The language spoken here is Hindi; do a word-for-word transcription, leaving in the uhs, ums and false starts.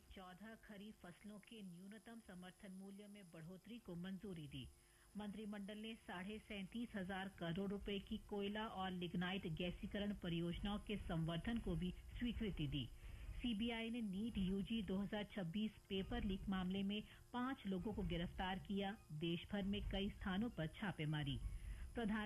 चौदह खरीफ फसलों के न्यूनतम समर्थन मूल्य में बढ़ोतरी को मंजूरी दी। मंत्रिमंडल ने साढ़े सैंतीस हजार करोड़ रुपए की कोयला और लिग्नाइट गैसीकरण परियोजनाओं के संवर्धन को भी स्वीकृति दी। सीबीआई ने नीट यूजी दो हज़ार छब्बीस पेपर लीक मामले में पांच लोगों को गिरफ्तार किया। देश भर में कई स्थानों पर छापेमारी। प्रधान